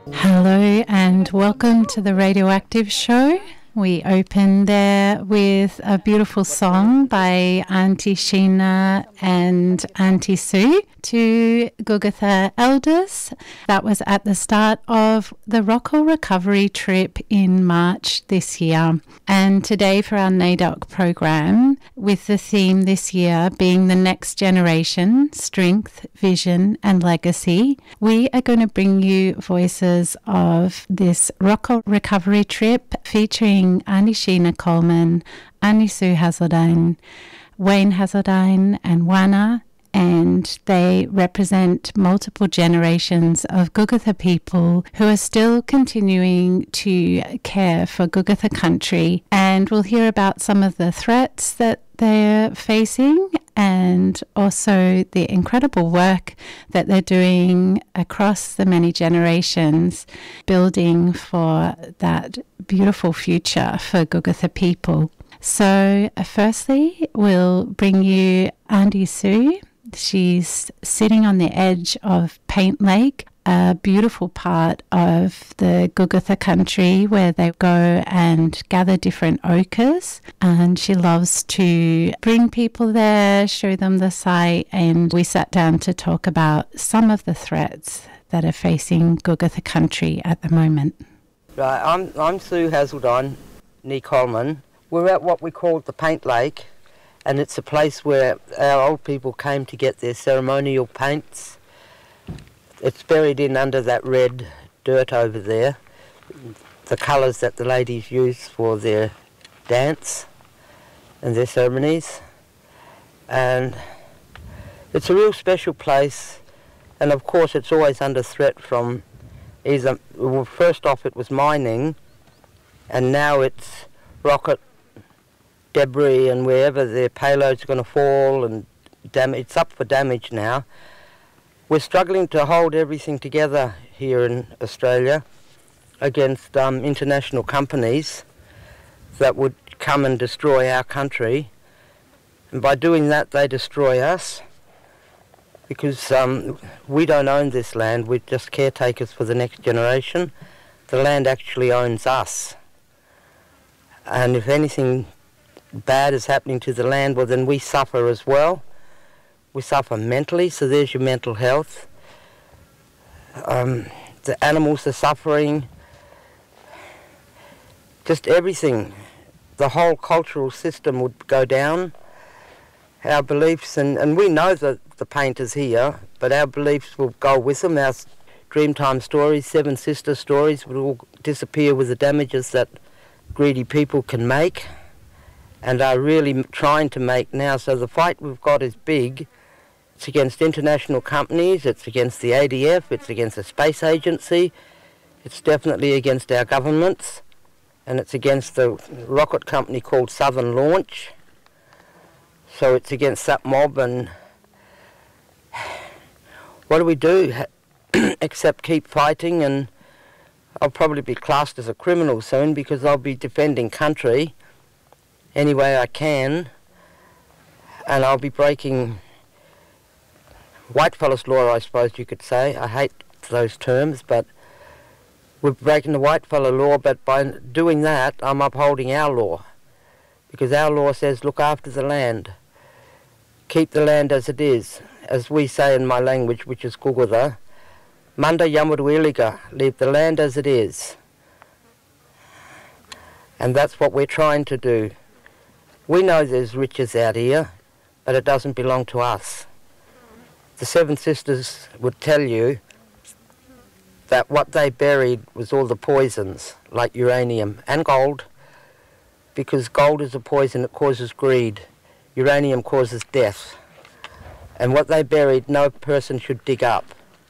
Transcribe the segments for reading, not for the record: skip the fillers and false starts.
Hello and welcome to the Radioactive Show. We open there with a beautiful song by Auntie Sheena and Auntie Sue to Gugutha elders. That was at the start of the Rockall Recovery Trip in March this year. And today for our NAIDOC program, with the theme this year being the next generation, strength, vision and legacy, we are going to bring you voices of this Rockall Recovery Trip featuring Auntie Sheena Coleman, Auntie Sue Hazeldine, Wayne Hazeldine and Wana, and they represent multiple generations of Gugutha people who are still continuing to care for Gugutha country. And we'll hear about some of the threats that they're facing and also the incredible work that they're doing across the many generations, building for that beautiful future for Gugutha people. So firstly, we'll bring you Auntie Sue. She's sitting on the edge of Paint Lake, a beautiful part of the Gugutha country where they go and gather different ochres. And she loves to bring people there, show them the site, and we sat down to talk about some of the threats that are facing Gugutha country at the moment. Right, I'm Sue Hazeldine, nee Coleman. We're at what we call the Paint Lake, and it's a place where our old people came to get their ceremonial paints. It's buried in under that red dirt over there, the colours that the ladies use for their dance and their ceremonies. And it's a real special place, and of course it's always under threat from either, well, first off it was mining, and now it's rocket debris, and wherever their payloads are going to fall and it's up for damage now. We're struggling to hold everything together here in Australia against international companies that would come and destroy our country, and by doing that they destroy us, because we don't own this land, we're just caretakers for the next generation. The land actually owns us, and if anything bad is happening to the land, well then we suffer as well. We suffer mentally, so there's your mental health. The animals are suffering. Just everything. The whole cultural system would go down. Our beliefs, and we know that the paint is here, but our beliefs will go with them. Our Dreamtime stories, Seven Sister stories would all disappear with the damages that greedy people can make and are really trying to make now. So the fight we've got is big. It's against international companies, it's against the ADF, it's against the Space Agency, it's definitely against our governments, and it's against the rocket company called Southern Launch. So it's against that mob, and what do we do except keep fighting? And I'll probably be classed as a criminal soon because I'll be defending country any way I can, and I'll be breaking whitefellas law, I suppose you could say. I hate those terms, but we're breaking the whitefellow law, but by doing that I'm upholding our law, because our law says look after the land, keep the land as it is, as we say in my language, which is Gugutha, Manda Yamuruiliga, leave the land as it is. And that's what we're trying to do. We know there's riches out here, but it doesn't belong to us. The Seven Sisters would tell you that what they buried was all the poisons, like uranium and gold, because gold is a poison that causes greed. Uranium causes death. And what they buried, no person should dig up.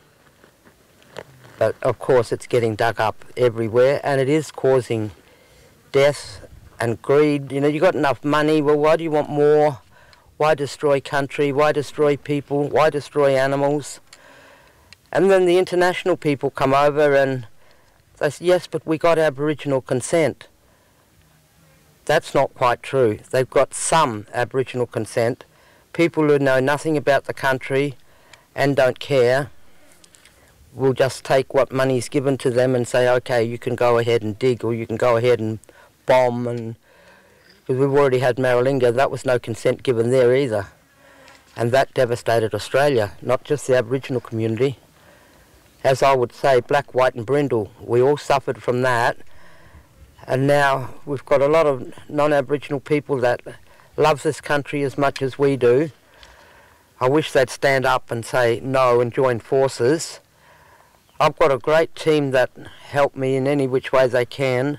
But of course it's getting dug up everywhere, and it is causing death and greed. You know, you got enough money, well, why do you want more? Why destroy country? Why destroy people? Why destroy animals? And then the international people come over and they say, yes, but we got Aboriginal consent. That's not quite true. They've got some Aboriginal consent. People who know nothing about the country and don't care will just take what money's given to them and say, okay, you can go ahead and dig, or you can go ahead and bomb. And because we've already had Maralinga, that was no consent given there either. And that devastated Australia, not just the Aboriginal community. As I would say, black, white and brindle, we all suffered from that. And now we've got a lot of non-Aboriginal people that love this country as much as we do. I wish they'd stand up and say no and join forces. I've got a great team that help me in any which way they can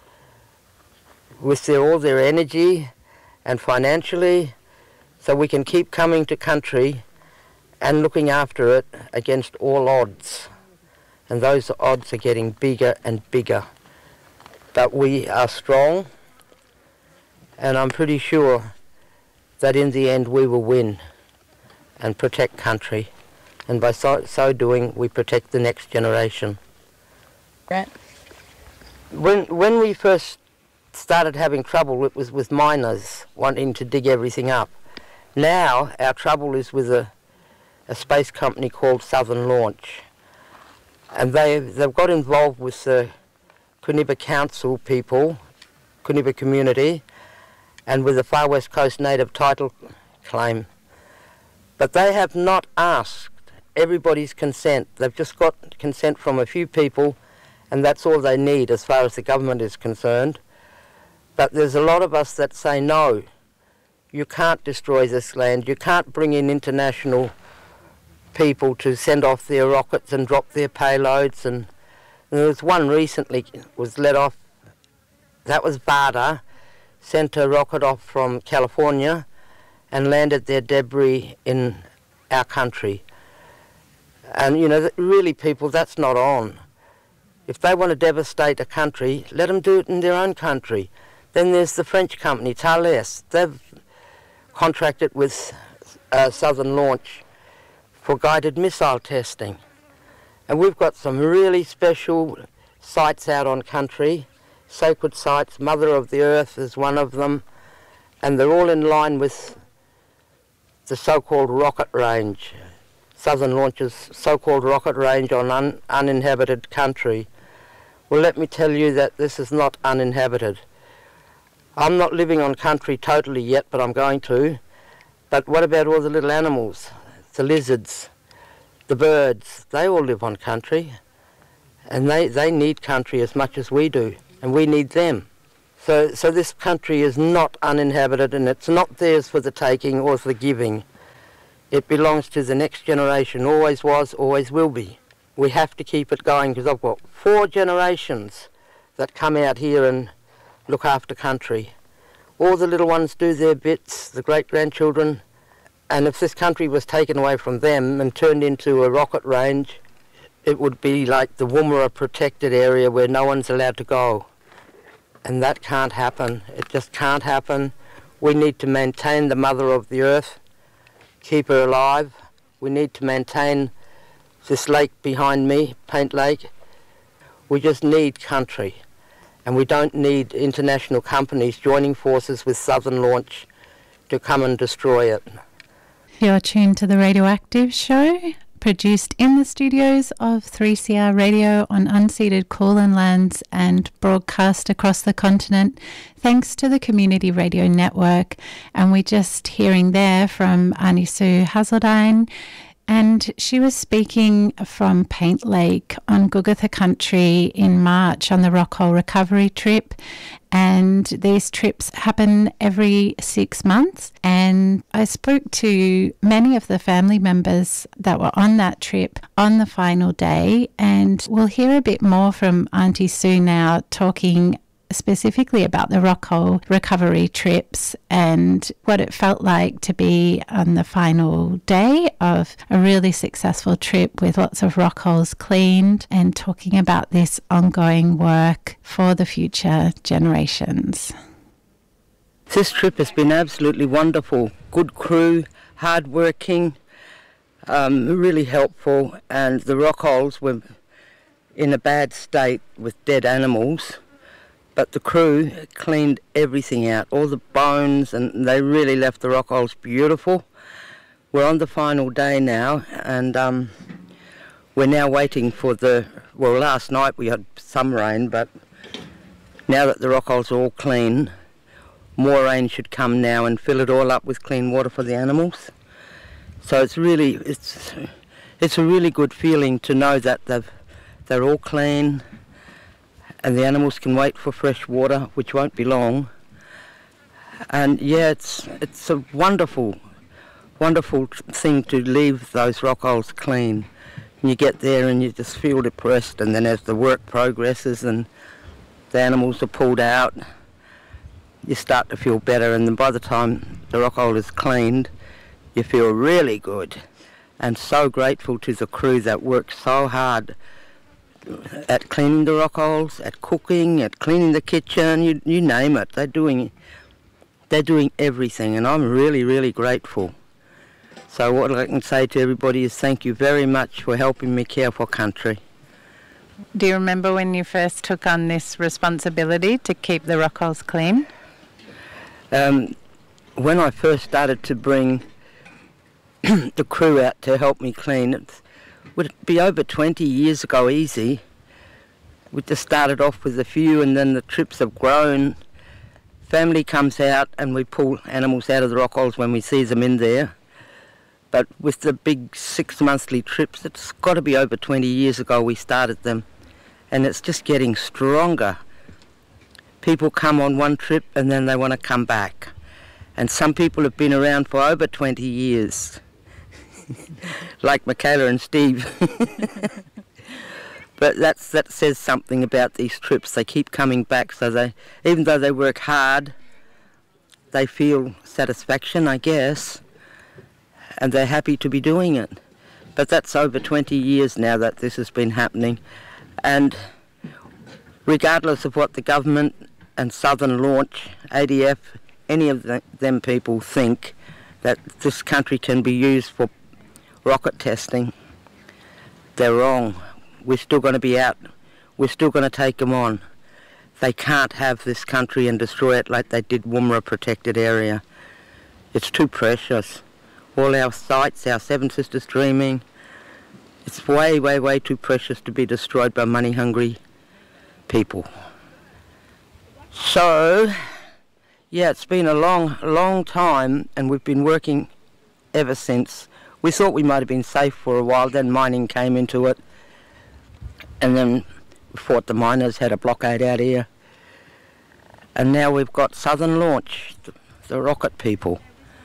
with all their energy and financially, so we can keep coming to country and looking after it against all odds. And those odds are getting bigger and bigger. But we are strong, and I'm pretty sure that in the end we will win and protect country. And by so doing, we protect the next generation. Right. When we first started having trouble, it was with miners wanting to dig everything up. Now our trouble is with a space company called Southern Launch. And they've got involved with the Cuniba Council people, Cuniba community, and with the Far West Coast Native Title claim. But they have not asked everybody's consent. They've just got consent from a few people, and that's all they need as far as the government is concerned. But there's a lot of us that say, no, you can't destroy this land. You can't bring in international people to send off their rockets and drop their payloads. And there was one recently was let off. That was Varda, sent a rocket off from California and landed their debris in our country. And, you know, really, people, that's not on. If they want to devastate a country, let them do it in their own country. Then there's the French company, Thales. They've contracted with Southern Launch for guided missile testing. And we've got some really special sites out on country, sacred sites. Mother of the Earth is one of them, and they're all in line with the so-called rocket range, Southern Launch's so-called rocket range on uninhabited country. Well, let me tell you that this is not uninhabited. I'm not living on country totally yet, but I'm going to. But what about all the little animals, the lizards, the birds? They all live on country, and they need country as much as we do, and we need them. So this country is not uninhabited, and it's not theirs for the taking or for the giving. It belongs to the next generation, always was, always will be. We have to keep it going, because I've got 4 generations that come out here and look after country. All the little ones do their bits, the great-grandchildren, and if this country was taken away from them and turned into a rocket range, it would be like the Woomera protected area where no one's allowed to go. And that can't happen. It just can't happen. We need to maintain the Mother of the Earth, keep her alive. We need to maintain this lake behind me, Paint Lake. We just need country. And we don't need international companies joining forces with Southern Launch to come and destroy it. You're tuned to the Radioactive Show, produced in the studios of 3CR Radio on unceded Kulin lands and broadcast across the continent thanks to the Community Radio Network. And we're just hearing there from Aunty Sue Hazeldine, and she was speaking from Paint Lake on Gugutha Country in March on the Rockhole Recovery Trip. And these trips happen every 6 months. And I spoke to many of the family members that were on that trip on the final day. And we'll hear a bit more from Aunty Sue now, talking specifically about the Rockhole recovery trips and what it felt like to be on the final day of a really successful trip with lots of rock holes cleaned, and talking about this ongoing work for the future generations. This trip has been absolutely wonderful. Good crew, hard working, really helpful, and the rock holes were in a bad state with dead animals. But the crew cleaned everything out, all the bones, and they really left the rock holes beautiful. We're on the final day now, and we're now waiting for last night we had some rain, but now that the rock holes are all clean, more rain should come now and fill it all up with clean water for the animals. So it's a really good feeling to know that they're all clean and the animals can wait for fresh water, which won't be long. And yeah, it's a wonderful thing to leave those rock holes clean. And you get there and you just feel depressed, and then as the work progresses and the animals are pulled out, you start to feel better, and then by the time the rock hole is cleaned, you feel really good. And so grateful to the crew that works so hard at cleaning the rock holes, at cooking, at cleaning the kitchen, you name it. They're doing everything, and I'm really, really grateful. So what I can say to everybody is thank you very much for helping me care for country. Do you remember when you first took on this responsibility to keep the rock holes clean? When I first started to bring the crew out to help me clean, it would be over 20 years ago easy. We just started off with a few, and then the trips have grown. Family comes out and we pull animals out of the rock holes when we see them in there. But with the big 6 monthly trips, it's got to be over 20 years ago we started them. And it's just getting stronger. People come on one trip and then they want to come back. And some people have been around for over 20 years. Like Michaela and Steve. But that says something about these trips. They keep coming back, so even though they work hard, they feel satisfaction, I guess, and they're happy to be doing it. But that's over 20 years now that this has been happening, and regardless of what the government and Southern Launch, ADF, any of them people think that this country can be used for rocket testing, they're wrong. We're still going to be out. We're still going to take them on. They can't have this country and destroy it like they did Woomera Protected Area. It's too precious. All our sites, our Seven Sisters Dreaming, it's way, way, way too precious to be destroyed by money-hungry people. So, yeah, it's been a long time, and we've been working ever since. We thought we might have been safe for a while, then mining came into it. And then we fought the miners, had a blockade out here. And now we've got Southern Launch, the rocket people.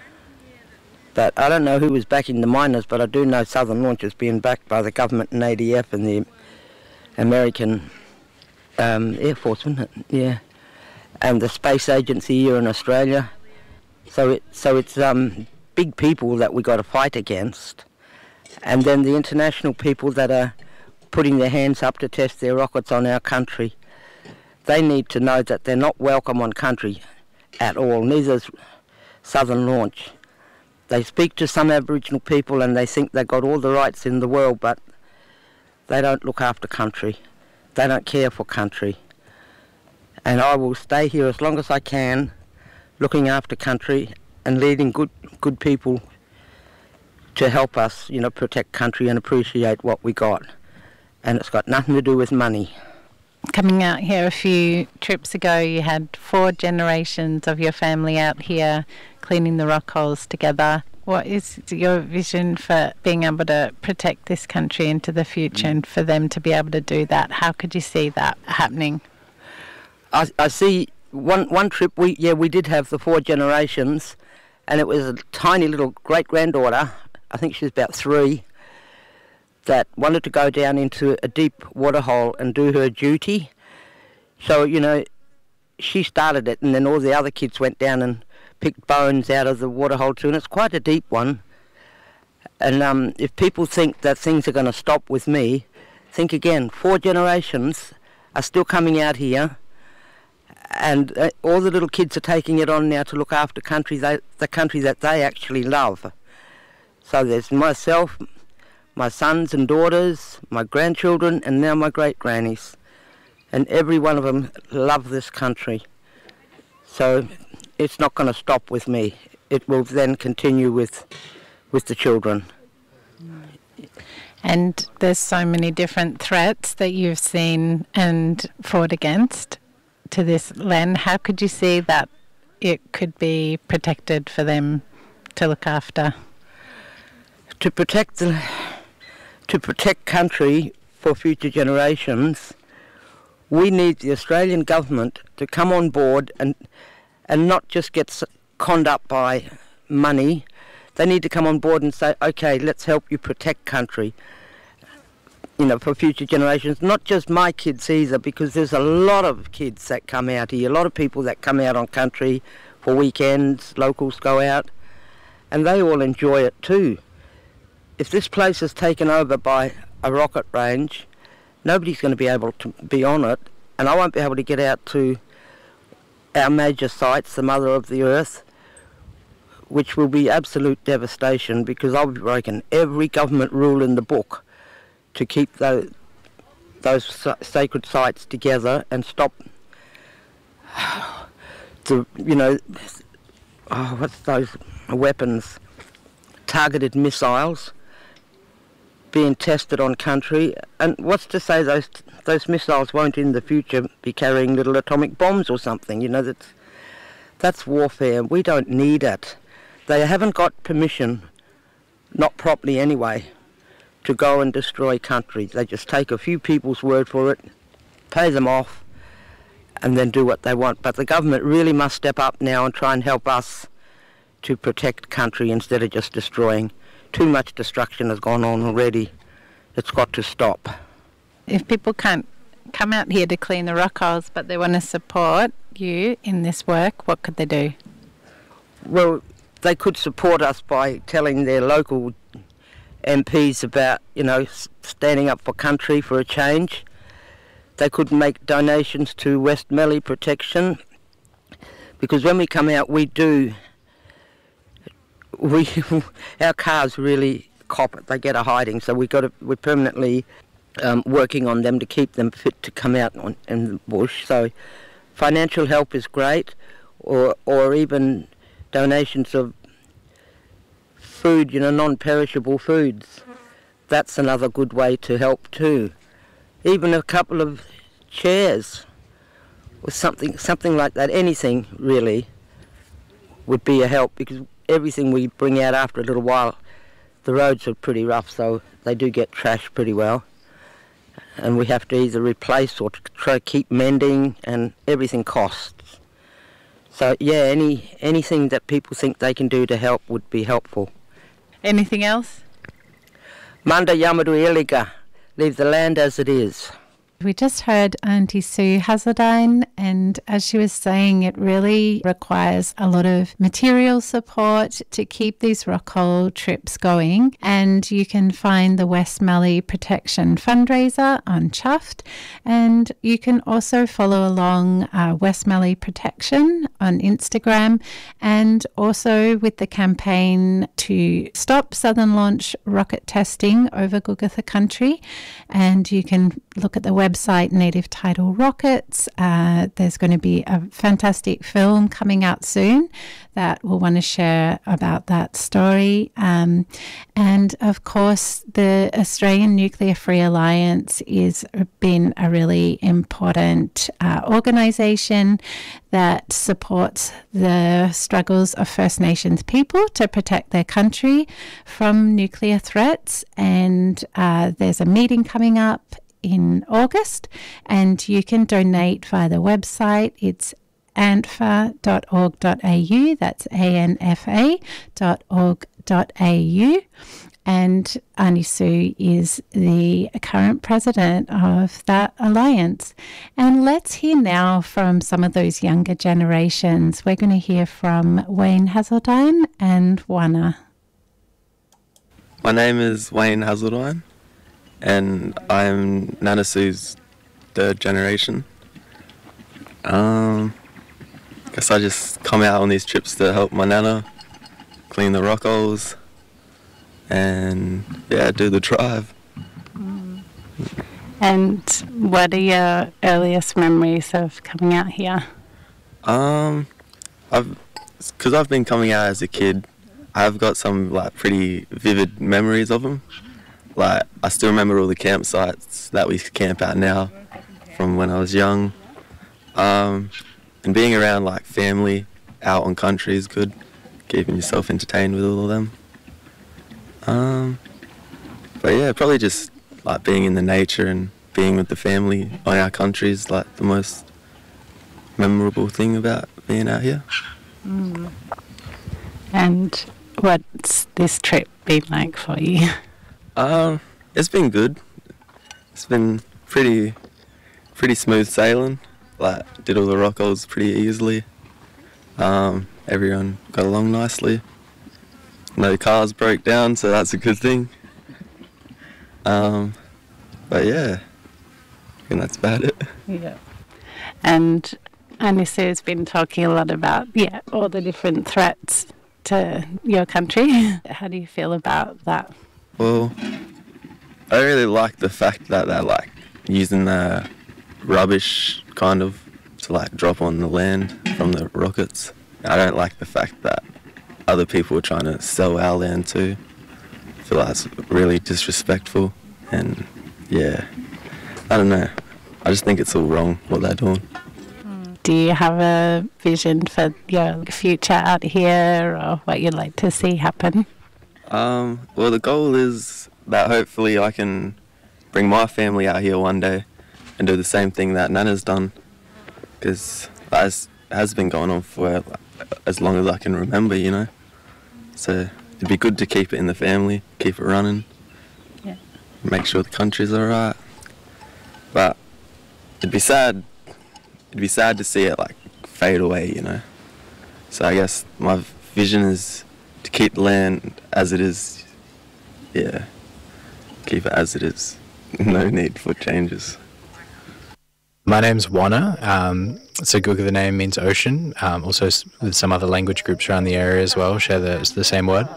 But I don't know who was backing the miners, but I do know Southern Launch is being backed by the government and ADF and the American Air Force, wasn't it? Yeah. And the Space Agency here in Australia. So it's big people that we got to fight against. And then the international people that are putting their hands up to test their rockets on our country. They need to know that they're not welcome on country at all. Neither is Southern Launch. They speak to some Aboriginal people and they think they've got all the rights in the world, but they don't look after country. They don't care for country. And I will stay here as long as I can, looking after country and leading good people to help us, protect country and appreciate what we got. And it's got nothing to do with money. Coming out here a few trips ago, you had 4 generations of your family out here cleaning the rock holes together. What is your vision for being able to protect this country into the future and for them to be able to do that? How could you see that happening? I see one trip, we did have the 4 generations, and it was a tiny little great-granddaughter, I think she was about 3, that wanted to go down into a deep water hole and do her duty. So, she started it, and then all the other kids went down and picked bones out of the water hole too, and it's quite a deep one. And if people think that things are going to stop with me, think again. 4 generations are still coming out here, and all the little kids are taking it on now to look after the country that they actually love. So there's myself, my sons and daughters, my grandchildren, and now my great-grannies. And every one of them love this country. So it's not going to stop with me. It will then continue with the children. And there's so many different threats that you've seen and fought against to this land. How could you see that it could be protected for them to look after? To protect country for future generations, we need the Australian government to come on board and not just get conned up by money. They need to come on board and say, okay, let's help you protect country, for future generations. Not just my kids either, because there's a lot of kids that come out here, a lot of people that come out on country for weekends, locals go out, and they all enjoy it too. If this place is taken over by a rocket range, nobody's going to be able to be on it, and I won't be able to get out to our major sites, the Mother of the Earth, which will be absolute devastation, because I'll be breaking every government rule in the book to keep those sacred sites together and stop what's those weapons, targeted missiles being tested on country. And what's to say those missiles won't in the future be carrying little atomic bombs or something? That's warfare. We don't need it. They haven't got permission, not properly anyway, to go and destroy countries. They just take a few people's word for it, pay them off, and then do what they want. But the government really must step up now and try and help us to protect country instead of just destroying. Too much destruction has gone on already. It's got to stop. If people can't come out here to clean the rock holes, but they want to support you in this work, what could they do? Well, they could support us by telling their local MPs about, standing up for country for a change. They could make donations to West Mallee Protection, because when we come out, our cars really cop it. They get a hiding, so we're permanently working on them to keep them fit to come out in the bush. So financial help is great, or even donations of food, non-perishable foods. That's another good way to help too. Even a couple of chairs or something like that, anything really would be a help, because everything we bring out after a little while, the roads are pretty rough, so they do get trashed pretty well. And we have to either replace or try to keep mending, and everything costs. So yeah, anything that people think they can do to help would be helpful. Anything else? Manda Yamadu Iliga, leave the land as it is. We just heard Auntie Sue Hazeldine, and as she was saying, it really requires a lot of material support to keep these rockhole trips going. And you can find the West Mallee Protection fundraiser on Chuffed, and you can also follow along West Mallee Protection on Instagram, and also with the campaign to stop Southern Launch rocket testing over Gugutha country. And you can look at the website Native Title Rockets. There's going to be a fantastic film coming out soon that we'll want to share about that story. And of course, the Australian Nuclear Free Alliance has been a really important organisation that supports the struggles of First Nations people to protect their country from nuclear threats. And there's a meeting coming up in August, and you can donate via the website. It's anfa.org.au. That's anfa.org.au. And Auntie Sue is the current president of that alliance. And let's hear now from some of those younger generations. We're going to hear from Wayne Hazeldine and Wana. My name is Wayne Hazeldine, and I'm Nana Sue's third generation. Guess I just come out on these trips to help my Nana clean the rock holes and, do the drive. And what are your earliest memories of coming out here? Because I've been coming out as a kid, I've got some pretty vivid memories of them. like, I still remember all the campsites that we camp at now from when I was young. And being around, like, family out on country is good, keeping yourself entertained with all of them. But yeah, probably just, like, being in the nature and being with the family on our country is, like, the most memorable thing about being out here. And what's this trip been like for you? It's been good. It's been pretty smooth sailing. Like, did all the rockos pretty easily. Everyone got along nicely. No cars broke down, so that's a good thing. But yeah, I think that's about it. Yeah. And Anisu has been talking a lot about, all the different threats to your country. How do you feel about that? Well, I really like the fact that they're, like, using the rubbish kind of to, like, drop on the land from the rockets. I don't like the fact that other people are trying to sell our land too. I feel like it's really disrespectful, and yeah, I don't know. I just think it's all wrong what they're doing. Do you have a vision for your future out here, or what you'd like to see happen? Well, the goal is that hopefully I can bring my family out here one day and do the same thing that Nana's done, because that has been going on for as long as I can remember, you know. So it'd be good to keep it in the family, keep it running, make sure the country's alright. But it'd be sad to see it, like, fade away, you know. So I guess my vision is to keep the land as it is. Yeah, keep it as it is. No need for changes. My name's Wana. Saguga, the name means ocean. Also with some other language groups around the area as well share the same word.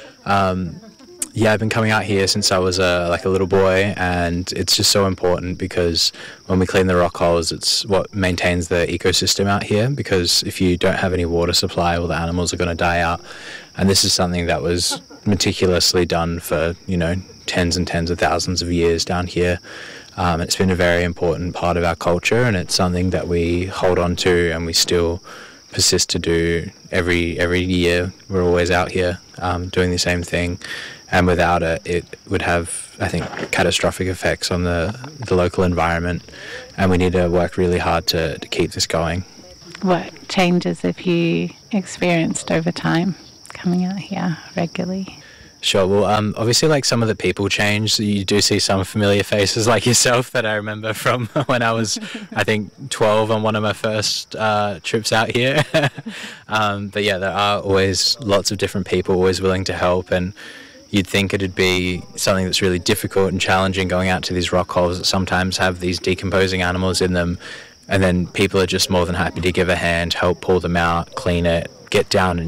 I've been coming out here since I was a little boy, and it's just so important because when we clean the rock holes, it's what maintains the ecosystem out here, because if you don't have any water supply, well, the animals are going to die out. And this is something that was meticulously done for, tens and tens of thousands of years down here. It's been a very important part of our culture, and it's something that we hold on to and we still persist to do every year. We're always out here doing the same thing, and without it, it would have, I think, catastrophic effects on the local environment, and we need to work really hard to keep this going. What changes have you experienced over time coming out here regularly? Sure. Well, obviously, like, some of the people change. You do see some familiar faces like yourself that I remember from when I was, I think, 12 on one of my first trips out here. But yeah, there are always lots of different people always willing to help, and you'd think it'd be something that's really difficult and challenging going out to these rock holes that sometimes have these decomposing animals in them, and then people are just more than happy to give a hand, help pull them out, clean it, get down and